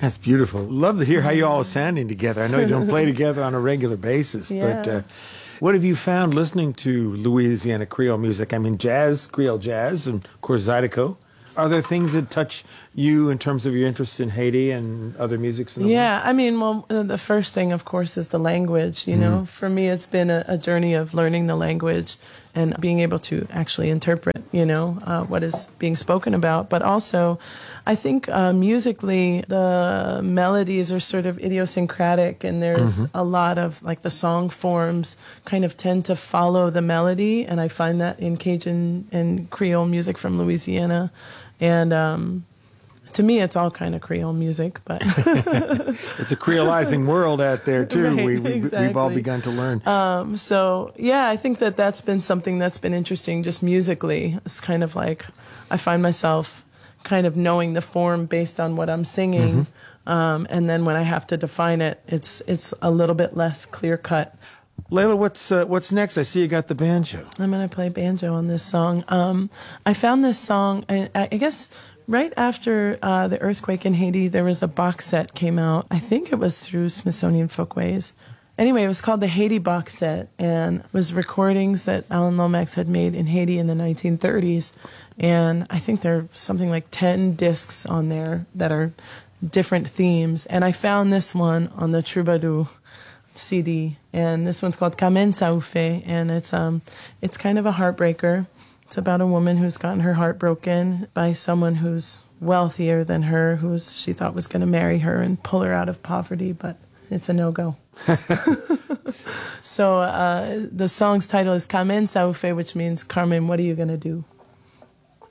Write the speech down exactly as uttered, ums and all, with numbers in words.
That's beautiful. Love to hear how you all are sounding together. I know you don't play together on a regular basis, Yeah. but uh, what have you found listening to Louisiana Creole music? I mean, jazz, Creole jazz, and of course Zydeco. Are there things that touch you in terms of your interest in Haiti and other musics in the Yeah, world? I mean, well, uh, the first thing, of course, is the language. You know, for me, it's been a, a journey of learning the language and being able to actually interpret, you know, uh, what is being spoken about. But also, I think uh, musically, the melodies are sort of idiosyncratic, and there's Mm-hmm. a lot of, like, the song forms kind of tend to follow the melody, and I find that in Cajun and Creole music from Louisiana. And um, to me, it's all kind of Creole music, but It's a Creolizing world out there, too. Right, we, we, We've all exactly. begun to learn. Um, so yeah, I think that that's been something that's been interesting just musically. It's kind of like I find myself kind of knowing the form based on what I'm singing. Um, and then when I have to define it, it's it's a little bit less clear cut. Layla, what's uh, what's next? I see you got the banjo. I'm going to play banjo on this song. Um, I found this song, I, I guess, right after uh, the earthquake in Haiti, there was a box set came out. I think it was through Smithsonian Folkways. Anyway, it was called the Haiti box set, and it was recordings that Alan Lomax had made in Haiti in the nineteen thirties. And I think there are something like ten discs on there that are different themes. And I found this one on the Troubadour C D, and this one's called Kamen Saufe, and it's um it's kind of a heartbreaker. It's about a woman who's gotten her heart broken by someone who's wealthier than her, who she thought was going to marry her and pull her out of poverty, but it's a no-go. So uh, the song's title is Kamen Saufe, which means, Carmen, what are you going to do?